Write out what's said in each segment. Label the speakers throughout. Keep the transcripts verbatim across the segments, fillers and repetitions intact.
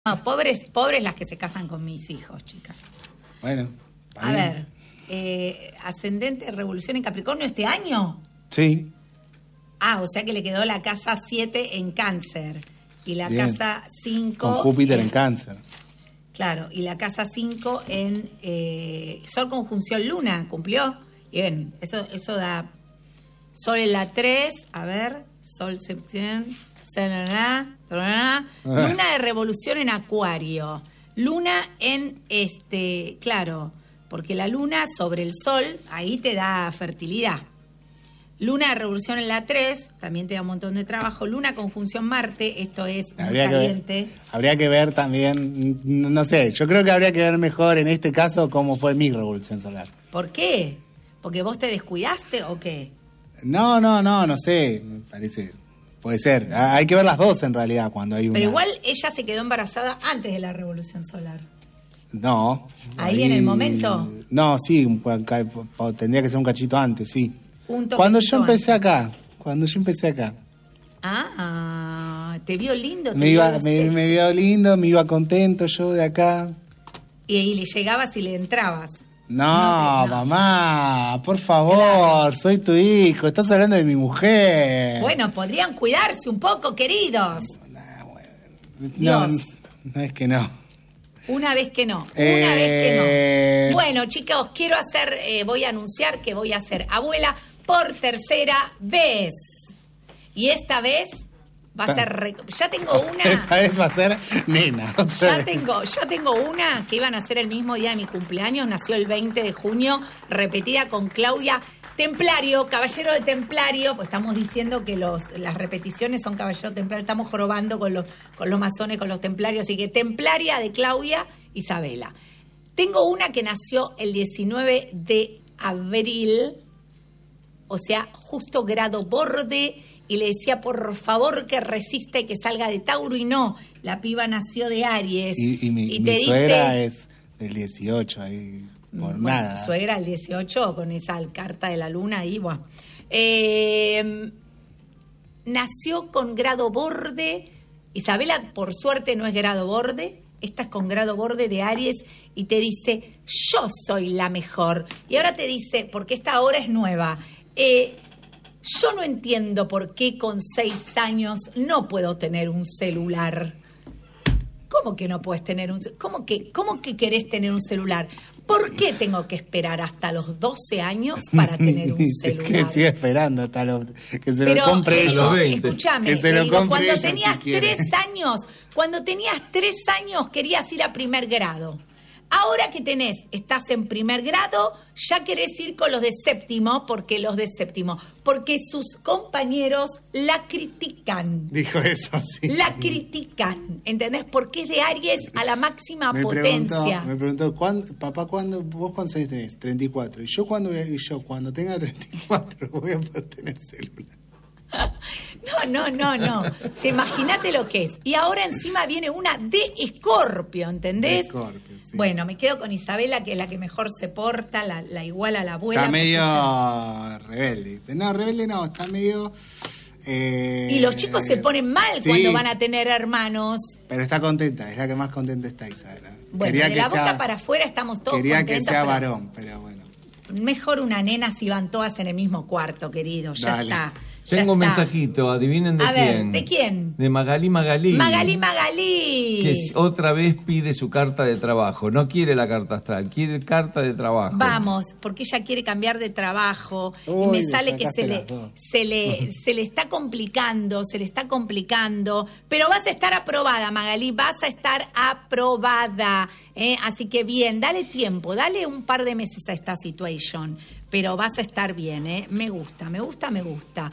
Speaker 1: No, pobres, pobres las que se casan con mis hijos, chicas.
Speaker 2: Bueno.
Speaker 1: A ver, eh, ascendente revolución en Capricornio este año.
Speaker 2: Sí.
Speaker 1: Ah, o sea que le quedó la casa siete en Cáncer y la
Speaker 2: Bien.
Speaker 1: casa cinco...
Speaker 2: Con Júpiter
Speaker 1: en,
Speaker 2: en Cáncer.
Speaker 1: Claro, y la casa cinco en eh, Sol conjunción Luna, ¿cumplió? Bien, eso, eso da... Sol en la tres, a ver, Sol septiembre... Luna de revolución en Acuario. Luna en este, claro, porque la luna sobre el sol, ahí te da fertilidad. Luna de revolución en la tres, también te da un montón de trabajo. Luna conjunción Marte, esto es muy
Speaker 2: Habría
Speaker 1: caliente.
Speaker 2: Que ver, habría que ver también, no sé, yo creo que habría que ver mejor en este caso cómo fue mi revolución solar.
Speaker 1: ¿Por qué? ¿Porque vos te descuidaste o qué?
Speaker 2: No, no, no, no sé, me parece... Puede ser. Hay que ver las dos en realidad cuando hay una...
Speaker 1: Pero igual ella se quedó embarazada antes de la revolución solar.
Speaker 2: No.
Speaker 1: ¿Ahí, ahí en el momento?
Speaker 2: No, sí, tendría que ser un cachito antes, sí.
Speaker 1: Un
Speaker 2: cuando yo empecé
Speaker 1: antes.
Speaker 2: acá, cuando yo empecé acá.
Speaker 1: Ah, te vio lindo. Te
Speaker 2: me,
Speaker 1: vio
Speaker 2: iba, me, me vio lindo, me iba contento yo de acá.
Speaker 1: Y, y le llegabas y le entrabas.
Speaker 2: No,
Speaker 1: no, te, no,
Speaker 2: mamá, por favor, claro. Soy tu hijo, estás hablando de mi mujer.
Speaker 1: Bueno, podrían cuidarse un poco, queridos.
Speaker 2: No, bueno.
Speaker 1: Dios.
Speaker 2: No, no es que no.
Speaker 1: Una vez que no,
Speaker 2: eh...
Speaker 1: una vez que no. Bueno, chicos, quiero hacer, eh, voy a anunciar que voy a ser abuela por tercera vez. Y esta vez va a ser... Re... Ya tengo una...
Speaker 2: Esta vez va a ser nena.
Speaker 1: Ya tengo, ya tengo una que iban a ser el mismo día de mi cumpleaños. Nació el veinte de junio, repetida con Claudia. Templario, caballero de Templario. Pues estamos diciendo que los, las repeticiones son caballero Templario. Estamos jorobando con los, con los masones, con los templarios. Así que Templaria de Claudia Isabela. Tengo una que nació el diecinueve de abril. O sea, justo grado borde... Y le decía, por favor, que resista y que salga de Tauro. Y no, la piba nació de Aries.
Speaker 2: Y, y mi,
Speaker 1: y
Speaker 2: mi
Speaker 1: te
Speaker 2: suegra
Speaker 1: dice,
Speaker 2: es del dieciocho, ahí, por
Speaker 1: bueno,
Speaker 2: nada.
Speaker 1: Tu suegra el dieciocho, con esa carta de la luna ahí, bueno. Eh, nació con grado borde. Isabela, por suerte, no es grado borde. Esta es con grado borde de Aries. Y te dice, yo soy la mejor. Y ahora te dice, porque esta hora es nueva, eh... yo no entiendo por qué con seis años no puedo tener un celular. ¿Cómo que no puedes tener un cómo que cómo que querés tener un celular? ¿Por qué tengo que esperar hasta los doce años para tener un celular?
Speaker 2: Que sigue esperando hasta los que se
Speaker 1: Pero
Speaker 2: lo compre
Speaker 1: eso,
Speaker 2: ella.
Speaker 1: Escúchame,
Speaker 2: Que se lo
Speaker 1: digo,
Speaker 2: compre
Speaker 1: cuando
Speaker 2: ella
Speaker 1: tenías
Speaker 2: si
Speaker 1: tres años, cuando tenías tres años querías ir a primer grado. Ahora que tenés, estás en primer grado, ya querés ir con los de séptimo, porque los de séptimo, porque sus compañeros la critican.
Speaker 2: Dijo eso, sí.
Speaker 1: La critican, ¿entendés? Porque es de Aries a la máxima
Speaker 2: me
Speaker 1: potencia.
Speaker 2: Preguntó, me preguntó, ¿cuándo, papá, ¿cuándo, vos cuántos años tenés? treinta y cuatro. Y yo cuando, voy a, y yo cuando tenga treinta y cuatro voy a poder tener celular.
Speaker 1: No, no, no, no. O sea, imagínate lo que es. Y ahora encima viene una de Escorpio, ¿entendés?
Speaker 2: De Escorpio, sí.
Speaker 1: Bueno, me quedo con Isabela, que es la que mejor se porta, la, la iguala a la abuela.
Speaker 2: Está medio
Speaker 1: está...
Speaker 2: rebelde. No, rebelde no, está medio... Eh,
Speaker 1: y los chicos se ponen mal
Speaker 2: sí,
Speaker 1: cuando van a tener hermanos.
Speaker 2: Pero está contenta, es la que más contenta está, Isabela.
Speaker 1: Bueno,
Speaker 2: quería
Speaker 1: de
Speaker 2: que
Speaker 1: la boca
Speaker 2: sea,
Speaker 1: para afuera estamos todos
Speaker 2: quería
Speaker 1: contentos.
Speaker 2: Quería que sea
Speaker 1: pero...
Speaker 2: varón, pero bueno.
Speaker 1: Mejor una nena si van todas en el mismo cuarto, querido. Ya
Speaker 2: Dale.
Speaker 1: está. Ya
Speaker 3: Tengo un
Speaker 1: está.
Speaker 3: mensajito, adivinen de
Speaker 1: a
Speaker 3: quién.
Speaker 1: ver, ¿de quién?
Speaker 3: De Magalí Magalí.
Speaker 1: Magalí Magalí.
Speaker 3: Que otra vez pide su carta de trabajo. No quiere la carta astral, quiere carta de trabajo.
Speaker 1: Vamos, porque ella quiere cambiar de trabajo.
Speaker 2: Uy,
Speaker 1: y me sale que se le,
Speaker 2: dos.
Speaker 1: se, le, se le está complicando, se le está complicando. Pero vas a estar aprobada, Magalí, vas a estar aprobada. ¿eh? Así que bien, dale tiempo, dale un par de meses a esta situación. Pero vas a estar bien, ¿eh? Me gusta, me gusta, me gusta.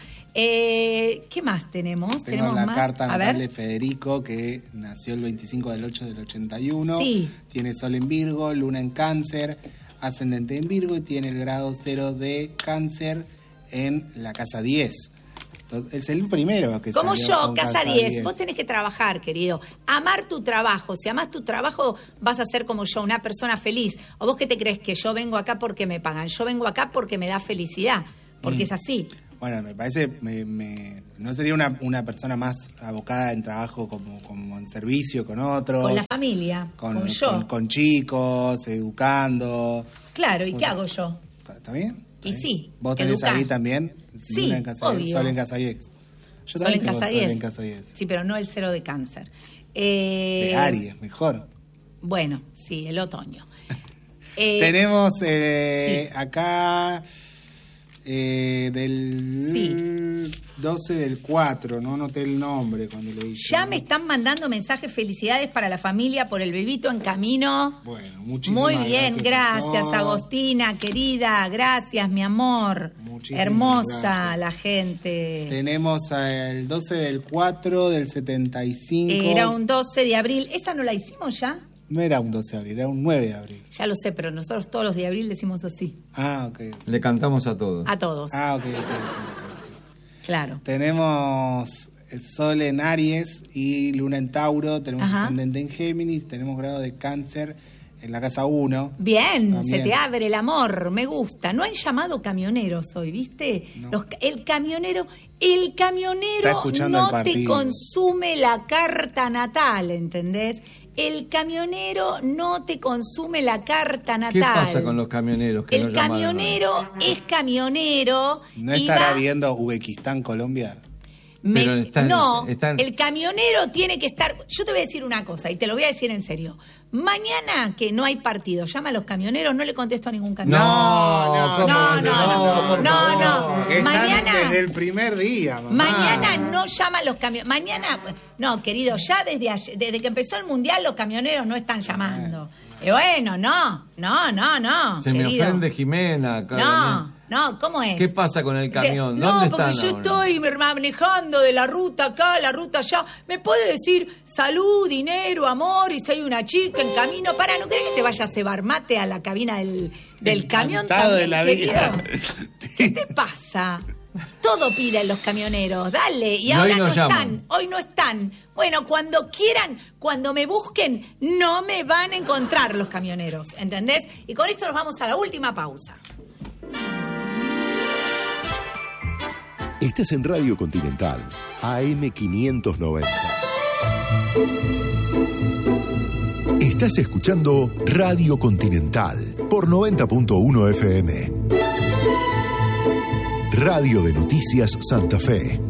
Speaker 1: Eh, ¿Qué más tenemos?
Speaker 2: Tengo
Speaker 1: ¿Tenemos
Speaker 2: la
Speaker 1: más?
Speaker 2: carta
Speaker 1: a
Speaker 2: natal
Speaker 1: ver.
Speaker 2: de Federico, que nació el veinticinco del ocho del ochenta y uno.
Speaker 1: Sí.
Speaker 2: Tiene sol en Virgo, luna en Cáncer, ascendente en Virgo y tiene el grado cero de Cáncer en la casa diez. Entonces, es el primero que
Speaker 1: Como
Speaker 2: salió
Speaker 1: yo,
Speaker 2: con
Speaker 1: casa diez. Vos tenés que trabajar, querido. Amar tu trabajo. Si amás tu trabajo, vas a ser como yo, una persona feliz. ¿O vos qué te crees? Que yo vengo acá porque me pagan. Yo vengo acá porque me da felicidad. Porque mm. es así.
Speaker 2: Bueno, me parece, me, me, no sería una, una persona más abocada en trabajo como, como en servicio con otros.
Speaker 1: Con la familia,
Speaker 2: con,
Speaker 1: como yo.
Speaker 2: Con, con chicos, educando.
Speaker 1: Claro, ¿y
Speaker 2: O
Speaker 1: qué
Speaker 2: sea,
Speaker 1: hago yo?
Speaker 2: ¿Está, está bien? ¿Está
Speaker 1: Y
Speaker 2: bien?
Speaker 1: sí,
Speaker 2: ¿Vos tenés
Speaker 1: educar.
Speaker 2: ahí también?
Speaker 1: Sí,
Speaker 2: Luna en casa
Speaker 1: obvio.
Speaker 2: diez, Sol en casa diez. Yo
Speaker 1: Sol
Speaker 2: también
Speaker 1: en
Speaker 2: tengo
Speaker 1: casa
Speaker 2: Sol
Speaker 1: diez.
Speaker 2: en casa diez.
Speaker 1: Sí, pero no el cero de cáncer. Eh,
Speaker 2: De Aries, mejor.
Speaker 1: Bueno, sí, el otoño. Eh,
Speaker 2: Tenemos eh,
Speaker 1: sí.
Speaker 2: acá eh, del
Speaker 1: Sí.
Speaker 2: doce del cuatro, no anoté el nombre cuando lo dije.
Speaker 1: Ya me están mandando mensajes, felicidades para la familia por el bebito en camino.
Speaker 2: Bueno, muchísimas
Speaker 1: Muy bien,
Speaker 2: gracias.
Speaker 1: gracias,
Speaker 2: No.
Speaker 1: Agostina, querida, gracias, mi amor.
Speaker 2: Muchísimas
Speaker 1: Hermosa
Speaker 2: gracias.
Speaker 1: la gente.
Speaker 2: Tenemos el doce del cuatro del setenta y cinco.
Speaker 1: Era un doce de abril. ¿Esa no la hicimos ya?
Speaker 2: No era un doce de abril, era un nueve de abril.
Speaker 1: Ya lo sé, pero nosotros todos los de abril decimos así.
Speaker 2: Ah, ok.
Speaker 3: Le cantamos a todos.
Speaker 1: A todos.
Speaker 2: Ah, ok, ok, ok, ok.
Speaker 1: Claro.
Speaker 2: Tenemos Sol en Aries y Luna en Tauro, tenemos
Speaker 1: Ajá.
Speaker 2: ascendente en Géminis, tenemos grado de Cáncer en la casa uno.
Speaker 1: Bien,
Speaker 2: También.
Speaker 1: se te abre el amor, me gusta. No han llamado camioneros hoy, ¿viste?
Speaker 2: No.
Speaker 1: Los, el camionero, el
Speaker 2: Está
Speaker 1: camionero
Speaker 2: escuchando
Speaker 1: no
Speaker 2: el
Speaker 1: te
Speaker 2: partido.
Speaker 1: consume la carta natal, ¿entendés? El camionero no te consume la carta natal.
Speaker 3: ¿Qué pasa con los camioneros que
Speaker 1: El
Speaker 3: no llamaron?
Speaker 1: camionero es camionero.
Speaker 2: ¿No
Speaker 1: y
Speaker 2: estará
Speaker 1: va-
Speaker 2: viendo Uzbekistán, Colombia?
Speaker 1: Me-
Speaker 3: Pero están-
Speaker 1: no,
Speaker 3: están-
Speaker 1: el camionero tiene que estar. Yo te voy a decir una cosa y te lo voy a decir en serio. Mañana que no hay partido, llama a los camioneros, no le contesto a ningún camionero.
Speaker 3: No,
Speaker 2: No,
Speaker 3: ¿cómo
Speaker 1: no,
Speaker 3: va a ser?
Speaker 1: no,
Speaker 3: por
Speaker 1: no,
Speaker 3: favor.
Speaker 1: no.
Speaker 2: Están
Speaker 1: Mañana-
Speaker 2: desde el primer día, mamá.
Speaker 1: Mañana no llama a los camioneros. Mañana, no, querido, ya desde ayer- desde que empezó el mundial los camioneros no están llamando. Y bueno, no, no, no, no.
Speaker 3: Se me
Speaker 1: querido.
Speaker 3: ofende Jimena. acá,
Speaker 1: No, no, ¿cómo es?
Speaker 3: ¿Qué pasa con el camión?
Speaker 1: De-
Speaker 3: ¿Dónde
Speaker 1: no, porque
Speaker 3: están
Speaker 1: yo
Speaker 3: ahora?
Speaker 1: estoy manejando de la ruta acá, la ruta allá. ¿Me puede decir salud, dinero, amor? Y si hay una chica en camino, para, ¿no querés que te vaya a cebar mate a la cabina del, del camión
Speaker 2: Encantado
Speaker 1: también,
Speaker 2: de la
Speaker 1: querido?
Speaker 2: vida.
Speaker 1: ¿Qué te pasa? Todo piden los camioneros, dale. Y
Speaker 3: No,
Speaker 1: ahora
Speaker 3: hoy
Speaker 1: no
Speaker 3: no
Speaker 1: están,
Speaker 3: llaman.
Speaker 1: hoy no están. Bueno, cuando quieran, cuando me busquen, no me van a encontrar los camioneros, ¿entendés? Y con esto nos vamos a la última pausa.
Speaker 4: Estás en Radio Continental, A M quinientos noventa. Estás escuchando Radio Continental por noventa punto uno F M. Radio de Noticias Santa Fe.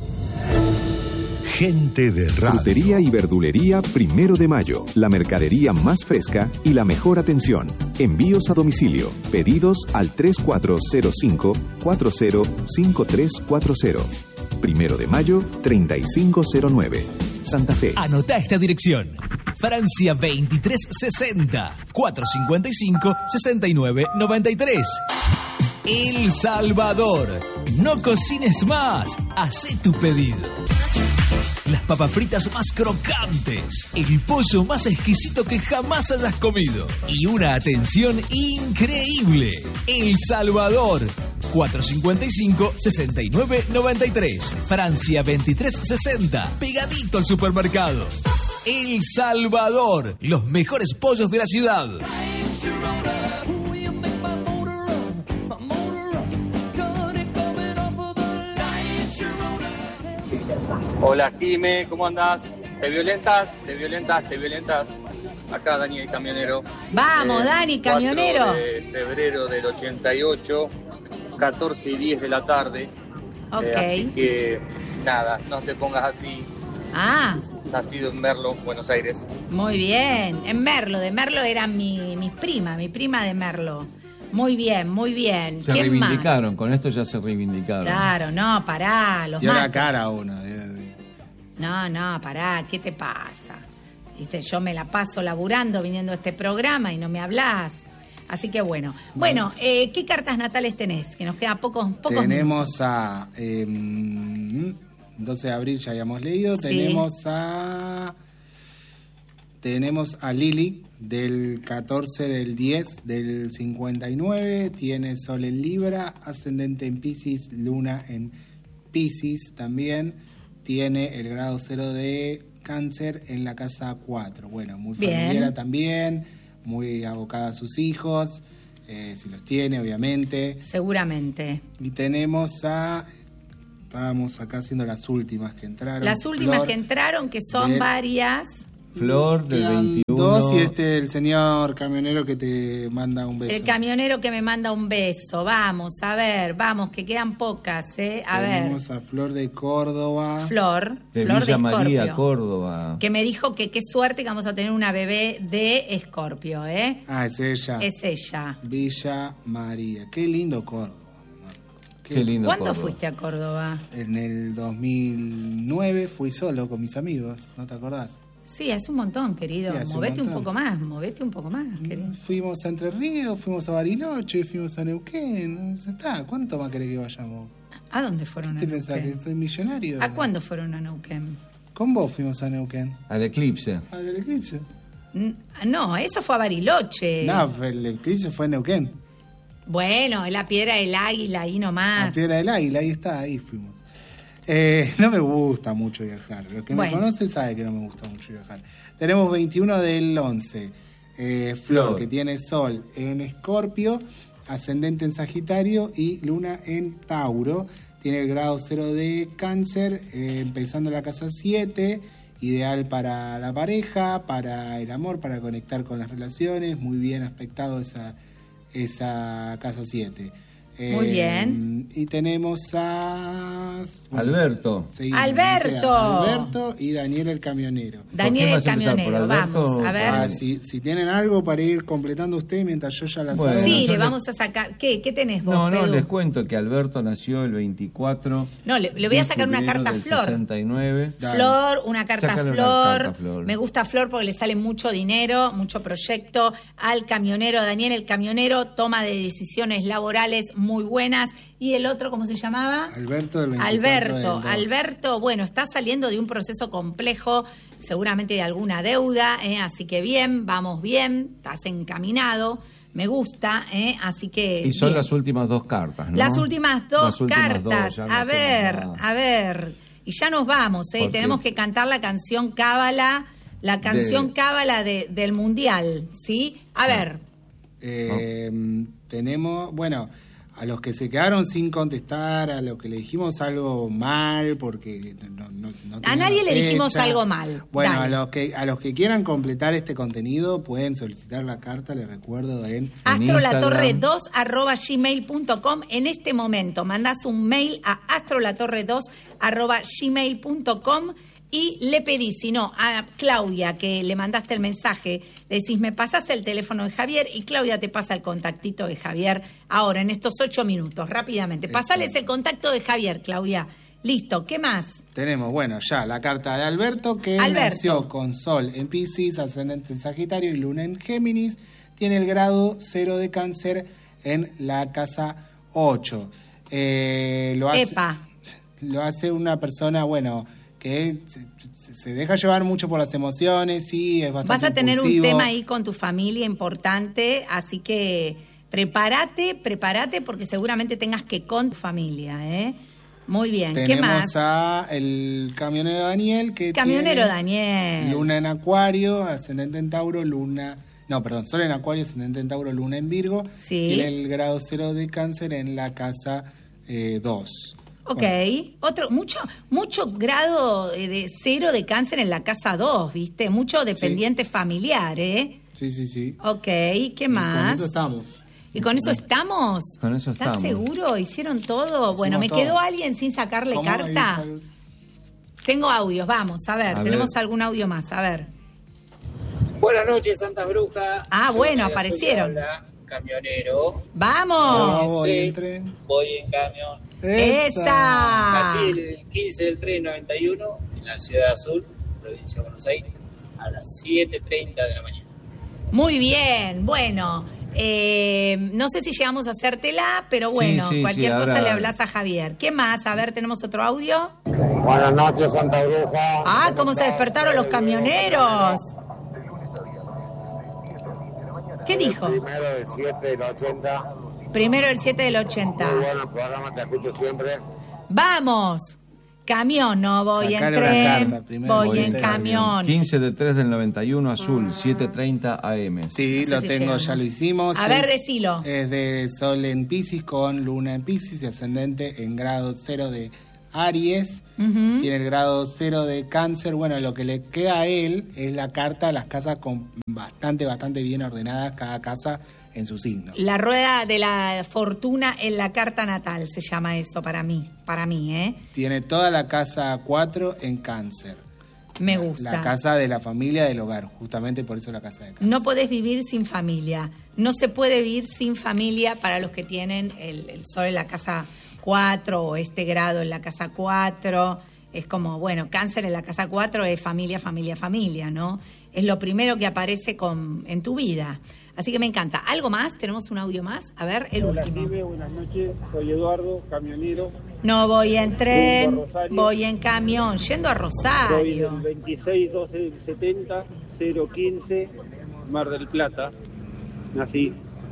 Speaker 4: Gente de radio.
Speaker 5: Frutería y verdulería Primero de Mayo. La mercadería más fresca y la mejor atención. Envíos a domicilio. Pedidos al tres cuatro cero cinco, cuatro cero cinco tres cuatro cero. Primero de Mayo, treinta y cinco cero nueve. Santa Fe.
Speaker 6: Anota esta dirección. Francia veintitrés sesenta, cuatrocientos cincuenta y cinco, sesenta y nueve noventa y tres. El Salvador. No cocines más. Hacé tu pedido. Las papas fritas más crocantes, el pollo más exquisito que jamás hayas comido y una atención increíble. El Salvador, cuatrocientos cincuenta y cinco, sesenta y nueve noventa y tres. Francia veintitrés sesenta, pegadito al supermercado. El Salvador, los mejores pollos de la ciudad.
Speaker 7: Hola Jime, ¿cómo andás? ¿Te violentas? ¿Te violentas? ¿Te violentas? Acá Dani el camionero.
Speaker 1: Vamos,
Speaker 7: Eh,
Speaker 1: Dani, camionero.
Speaker 7: cuatro de febrero del ochenta y ocho, catorce y diez de la tarde.
Speaker 1: Ok.
Speaker 7: Eh, así que nada, no te pongas así.
Speaker 1: Ah,
Speaker 7: Nacido en Merlo, Buenos Aires.
Speaker 1: muy bien. En Merlo, de Merlo era mi, mi prima, mi prima de Merlo. Muy bien, muy bien.
Speaker 3: Se
Speaker 1: ¿Quién
Speaker 3: reivindicaron, con esto ya se reivindicaron.
Speaker 1: más? Claro, no, pará, los
Speaker 2: Y ahora
Speaker 1: más.
Speaker 2: cara uno. de- de-
Speaker 1: No, no, pará, ¿qué te pasa? Viste, yo me la paso laburando viniendo a este programa y no me hablás. Así que bueno. Bueno, eh, ¿qué cartas natales tenés? Que nos queda pocos, pocos
Speaker 2: Tenemos
Speaker 1: minutos.
Speaker 2: a eh, doce de abril, ya habíamos leído.
Speaker 1: Sí.
Speaker 2: Tenemos a tenemos a Lili del catorce del diez del cincuenta y nueve. Tiene Sol en Libra, ascendente en Piscis, Luna en Piscis también. Tiene el grado cero de Cáncer en la casa cuatro. Bueno, muy
Speaker 1: Bien.
Speaker 2: familiar también, muy abocada a sus hijos, eh, si los tiene, obviamente.
Speaker 1: Seguramente.
Speaker 2: Y tenemos a estábamos acá haciendo las últimas que entraron.
Speaker 1: Las últimas
Speaker 2: Flor
Speaker 1: que entraron, que son
Speaker 2: del-
Speaker 1: varias.
Speaker 3: Flor del
Speaker 2: Quedan
Speaker 3: veintiuno.
Speaker 2: dos y este el señor camionero que te manda un beso.
Speaker 1: El camionero que me manda un beso. Vamos, a ver, vamos, que quedan pocas, ¿eh? A
Speaker 2: Tenemos
Speaker 1: ver.
Speaker 2: a Flor de Córdoba.
Speaker 1: Flor,
Speaker 3: De
Speaker 1: Flor
Speaker 3: Villa
Speaker 1: de
Speaker 3: María,
Speaker 1: Escorpio.
Speaker 3: Córdoba.
Speaker 1: Que me dijo que qué suerte que vamos a tener una bebé de Escorpio, ¿eh?
Speaker 2: Ah, es ella.
Speaker 1: Es ella.
Speaker 2: Villa María. Qué lindo Córdoba, Marco.
Speaker 3: Qué lindo
Speaker 1: ¿Cuándo
Speaker 3: Córdoba.
Speaker 1: fuiste a Córdoba?
Speaker 2: En el dos mil nueve fui solo con mis amigos, ¿no te acordás?
Speaker 1: Sí, hace un montón, querido.
Speaker 2: Sí, hace un
Speaker 1: movete un,
Speaker 2: montón.
Speaker 1: poco más, movete un poco más, querido.
Speaker 2: Fuimos a Entre Ríos, fuimos a Bariloche, fuimos a Neuquén. Ya está. ¿Cuánto más querés que vayamos?
Speaker 1: ¿A dónde fueron a
Speaker 2: ¿Te pensás
Speaker 1: Neuquén?
Speaker 2: que soy millonario?
Speaker 1: ¿A cuándo fueron a Neuquén?
Speaker 2: Con vos fuimos a Neuquén.
Speaker 3: Al eclipse.
Speaker 2: ¿Al eclipse?
Speaker 1: N- No, eso fue a Bariloche.
Speaker 2: No, el eclipse fue en Neuquén.
Speaker 1: Bueno, la piedra del águila, ahí
Speaker 2: La
Speaker 1: nomás.
Speaker 2: Piedra del Águila, ahí está, ahí fuimos. Eh, no me gusta mucho viajar. Los que
Speaker 1: Bueno.
Speaker 2: me conocen saben que no me gusta mucho viajar. Tenemos veintiuno del once. Eh, Flor,
Speaker 3: Flor.
Speaker 2: que tiene Sol en Escorpio, ascendente en Sagitario y Luna en Tauro. Tiene el grado cero de Cáncer, eh, empezando la casa siete. Ideal para la pareja, para el amor, para conectar con las relaciones. Muy bien aspectado esa, esa casa siete.
Speaker 1: Muy bien.
Speaker 2: Y tenemos a...
Speaker 3: Alberto.
Speaker 2: seguimos,
Speaker 1: Alberto.
Speaker 2: queda Alberto y Daniel el camionero.
Speaker 1: Daniel el
Speaker 3: vas a empezar? ¿Por
Speaker 1: camionero,
Speaker 3: Alberto
Speaker 1: vamos,
Speaker 3: o
Speaker 1: a ver.
Speaker 3: por-
Speaker 2: Ah, si, si tienen algo para ir completando ustedes mientras yo ya las
Speaker 3: Bueno,
Speaker 2: hago.
Speaker 1: Sí,
Speaker 3: yo
Speaker 1: le
Speaker 3: le-
Speaker 1: vamos a sacar. ¿Qué? ¿Qué tenés vos,
Speaker 3: No, no,
Speaker 1: Pedro?
Speaker 3: les cuento que Alberto nació el veinticuatro.
Speaker 1: No, le, le voy a
Speaker 3: de
Speaker 1: sacar una
Speaker 3: febrero
Speaker 1: carta a
Speaker 3: del
Speaker 1: Flor.
Speaker 3: sesenta y nueve.
Speaker 2: Dale.
Speaker 1: Flor, una carta a
Speaker 3: Sácale una
Speaker 1: Flor.
Speaker 3: carta a Flor.
Speaker 1: Me gusta Flor porque le sale mucho dinero, mucho proyecto. Al camionero, Daniel el camionero, toma de decisiones laborales muy buenas. Y el otro, ¿cómo se llamaba?
Speaker 2: Alberto del veinticuatro
Speaker 1: Alberto,
Speaker 2: del dos.
Speaker 1: Alberto, bueno, está saliendo de un proceso complejo, seguramente de alguna deuda, ¿eh? Así que bien, vamos bien, estás encaminado, me gusta, ¿eh? Así que...
Speaker 3: Y son
Speaker 1: bien.
Speaker 3: las últimas dos cartas, ¿no?
Speaker 1: Las últimas dos
Speaker 3: Las últimas
Speaker 1: cartas.
Speaker 3: dos, ya no
Speaker 1: a
Speaker 3: hacemos
Speaker 1: ver,
Speaker 3: nada.
Speaker 1: a ver. Y ya nos vamos, ¿eh?
Speaker 3: ¿Por qué?
Speaker 1: Tenemos que cantar la canción Cábala, la canción
Speaker 3: De-
Speaker 1: Cábala de, del Mundial, ¿sí? A ver,
Speaker 2: Eh, Tenemos, bueno, a los que se quedaron sin contestar, a los que le dijimos algo mal, porque no, no, no
Speaker 1: a
Speaker 2: teníamos
Speaker 1: nadie le dijimos
Speaker 2: fecha.
Speaker 1: algo mal.
Speaker 2: Bueno,
Speaker 1: Dale.
Speaker 2: a los que a los que quieran completar este contenido pueden solicitar la carta, les recuerdo, en
Speaker 1: astrolatorre
Speaker 3: Instagram.
Speaker 1: dos arroba gmail punto com. En este momento mandás un mail a astrolatorre dos arroba gmail punto com y le pedís, si no, a Claudia, que le mandaste el mensaje, le decís, me pasás el teléfono de Javier y Claudia te pasa el contactito de Javier ahora, en estos ocho minutos, rápidamente. Pasales el contacto de Javier, Claudia. Listo, ¿qué más?
Speaker 2: Tenemos, bueno, ya la carta de Alberto, que
Speaker 1: Alberto.
Speaker 2: nació con Sol en Piscis, ascendente en Sagitario y Luna en Géminis. Tiene el grado cero de Cáncer en la casa ocho. Eh, lo hace,
Speaker 1: Epa.
Speaker 2: Lo hace una persona, bueno, que se, se deja llevar mucho por las emociones, sí, es bastante
Speaker 1: Vas a tener
Speaker 2: impulsivo.
Speaker 1: un tema ahí con tu familia importante, así que prepárate, prepárate porque seguramente tengas que con tu familia, ¿eh? Muy bien, ¿qué
Speaker 2: Tenemos
Speaker 1: más?
Speaker 2: a el camionero Daniel, que
Speaker 1: Camionero
Speaker 2: tiene
Speaker 1: Daniel.
Speaker 2: Luna en Acuario, ascendente en Tauro, Luna... No, perdón, Sol en Acuario, ascendente en Tauro, Luna en Virgo.
Speaker 1: Sí.
Speaker 2: Tiene el grado cero de Cáncer en la casa eh, dos.
Speaker 1: Ok,
Speaker 2: Bueno,
Speaker 1: otro, mucho, mucho grado de de cero de Cáncer en la casa dos, ¿viste? Mucho dependiente familiar, ¿eh?
Speaker 2: sí, sí, sí.
Speaker 1: Ok, ¿qué más?
Speaker 8: Con eso estamos.
Speaker 1: ¿Y con eso estamos?
Speaker 3: Con eso
Speaker 1: ¿Estás
Speaker 3: estamos.
Speaker 1: seguro? ¿Hicieron todo? Bueno, ¿me
Speaker 2: todo.
Speaker 1: quedó alguien sin sacarle
Speaker 2: ¿Cómo?
Speaker 1: carta?
Speaker 2: Ahí está.
Speaker 1: Tengo audios, vamos, a ver,
Speaker 3: A
Speaker 1: tenemos
Speaker 3: ver.
Speaker 1: algún audio más, a ver.
Speaker 9: Buenas noches, Santa Bruja.
Speaker 1: Ah,
Speaker 9: Yo
Speaker 1: bueno,
Speaker 9: soy
Speaker 1: aparecieron.
Speaker 9: Hola, camionero.
Speaker 1: ¡Vamos!
Speaker 2: voy
Speaker 9: Sí,
Speaker 2: en tren.
Speaker 9: Voy en camión.
Speaker 1: ¡Esa!
Speaker 9: Nací el quince del tres noventa y uno en la Ciudad Azul, provincia de Buenos Aires, a las siete treinta de la mañana.
Speaker 1: Muy bien, bueno, eh, no sé si llegamos a hacértela, pero bueno,
Speaker 3: Sí, sí,
Speaker 1: cualquier
Speaker 3: sí,
Speaker 1: cosa
Speaker 3: ahora-
Speaker 1: le hablas a Javier. ¿Qué más? A ver, ¿tenemos otro audio?
Speaker 10: Buenas noches, Santa Bruja.
Speaker 1: Ah, cómo se despertaron los camioneros. ¿Qué dijo?
Speaker 10: Primero del siete del ochenta.
Speaker 1: Primero el siete del
Speaker 10: Muy
Speaker 1: ochenta.
Speaker 10: bueno el programa, te escucho siempre.
Speaker 1: ¡Vamos! Camión, no voy
Speaker 2: Sacale
Speaker 1: en
Speaker 2: una
Speaker 1: tren,
Speaker 2: carta primero,
Speaker 1: voy
Speaker 2: voy
Speaker 1: en
Speaker 2: en tren.
Speaker 1: camión.
Speaker 3: quince de tres del noventa y uno, azul, siete treinta A M.
Speaker 2: Sí,
Speaker 1: No sé
Speaker 2: lo
Speaker 1: si
Speaker 2: tengo,
Speaker 1: llegamos.
Speaker 2: ya lo hicimos.
Speaker 1: A ver,
Speaker 2: Es-
Speaker 1: decilo.
Speaker 2: Es de Sol en Piscis con Luna en Piscis y ascendente en grado cero de Aries, uh-huh. tiene el grado cero de Cáncer. Bueno, lo que le queda a él es la carta, las casas con bastante, bastante bien ordenadas, cada casa en su signo.
Speaker 1: La rueda de la fortuna en la carta natal, se llama eso para mí, para mí, ¿eh?
Speaker 2: Tiene toda la casa cuatro en Cáncer.
Speaker 1: Me gusta.
Speaker 2: La casa de la familia, del hogar, justamente por eso la casa de Cáncer.
Speaker 1: No podés vivir sin familia. No se puede vivir sin familia para los que tienen el, el sol en la casa cuatro o este grado en la casa cuatro. Es como, bueno, Cáncer en la casa cuatro es familia, familia, familia, ¿no? Es lo primero que aparece con, en tu vida. Así que me encanta. ¿Algo más? ¿Tenemos un audio más? A ver, el
Speaker 8: Hola,
Speaker 1: último.
Speaker 8: Jime, buenas noches. Soy Eduardo, camionero.
Speaker 1: No voy en tren, voy en camión, yendo a Rosario.
Speaker 8: Soy del veintiséis doce setenta cero quince Mar del Plata. Nací.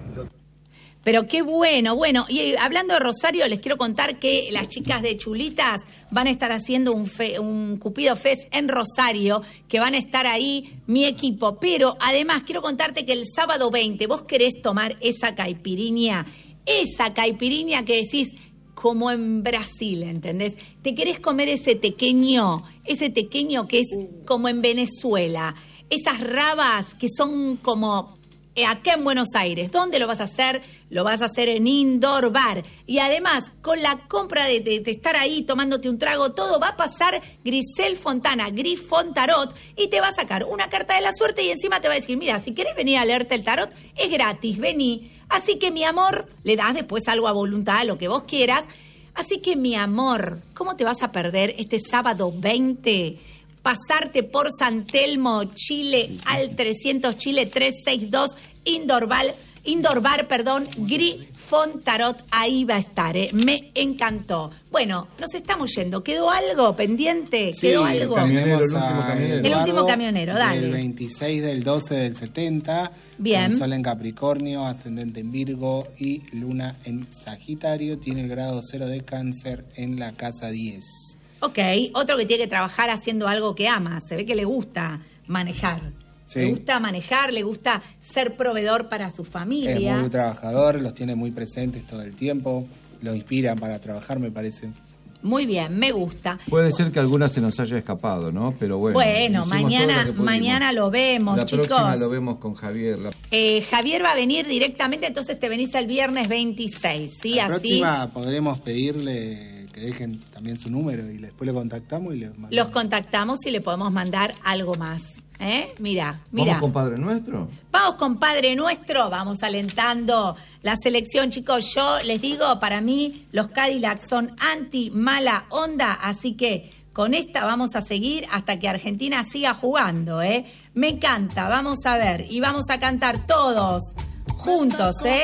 Speaker 1: Pero qué bueno, bueno, y hablando de Rosario, les quiero contar que las chicas de Chulitas van a estar haciendo un, fe, un Cupido Fest en Rosario, que van a estar ahí mi equipo, pero además quiero contarte que el sábado veinte vos querés tomar esa caipirinha, esa caipirinha que decís como en Brasil, ¿entendés? Te querés comer ese tequeño, ese tequeño que es como en Venezuela, esas rabas que son como... acá en Buenos Aires. ¿Dónde lo vas a hacer? Lo vas a hacer en Indoor Bar. Y además, con la compra de, de, de estar ahí tomándote un trago, todo va a pasar Grisel Fontana, Gris Fontarot, y te va a sacar una carta de la suerte y encima te va a decir, mira, si querés venir a leerte el tarot, es gratis, vení. Así que, mi amor, le das después algo a voluntad, lo que vos quieras. Así que, mi amor, ¿cómo te vas a perder este sábado veinte? Pasarte por San Telmo, Chile, al trescientos Chile trescientos sesenta y dos, Indoor Bar, Indoor Bar, perdón, Gris Fontarot, ahí va a estar, ¿eh? Me encantó. Bueno, nos estamos yendo. ¿Quedó algo pendiente?
Speaker 2: Sí,
Speaker 1: ¿Quedó algo?
Speaker 2: Tenemos
Speaker 3: el último camionero.
Speaker 1: El último camionero, dale.
Speaker 2: El veintiséis del doce del setenta.
Speaker 1: Bien.
Speaker 2: Con Sol en Capricornio, ascendente en Virgo y Luna en Sagitario. Tiene el grado cero de Cáncer en la casa diez.
Speaker 1: Ok, otro que tiene que trabajar haciendo algo que ama. Se ve que le gusta manejar.
Speaker 2: Sí.
Speaker 1: Le gusta manejar, le gusta ser proveedor para su familia.
Speaker 2: Es muy trabajador, los tiene muy presentes todo el tiempo. Lo inspiran para trabajar, me parece.
Speaker 1: Muy bien, me gusta.
Speaker 3: Puede ser que alguna se nos haya escapado, ¿no? Pero bueno.
Speaker 1: Bueno,
Speaker 3: hicimos
Speaker 1: mañana,
Speaker 3: todo lo que pudimos.
Speaker 1: mañana lo vemos,
Speaker 3: La
Speaker 1: chicos.
Speaker 3: próxima lo vemos con Javier. La...
Speaker 1: Eh, Javier va a venir directamente, entonces te venís el viernes veintiséis, ¿sí?
Speaker 2: La
Speaker 1: Así.
Speaker 2: próxima podremos pedirle que dejen también su número y después lo contactamos y le mandamos.
Speaker 1: Los contactamos y le podemos mandar algo más. ¿Eh? Mira, mira.
Speaker 3: ¿Vamos con Padre Nuestro?
Speaker 1: Vamos con Padre Nuestro, vamos alentando la selección, chicos. Yo les digo, para mí los Cadillacs son anti mala onda, así que con esta vamos a seguir hasta que Argentina siga jugando, ¿eh? Me encanta, vamos a ver y vamos a cantar todos juntos, ¿eh?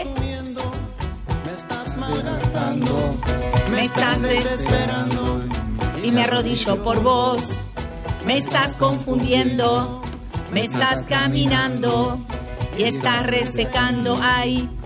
Speaker 2: Me estás malgastando,
Speaker 1: me estás desesperando y me arrodillo por vos. Me estás confundiendo, me estás caminando y estás resecando. Ay,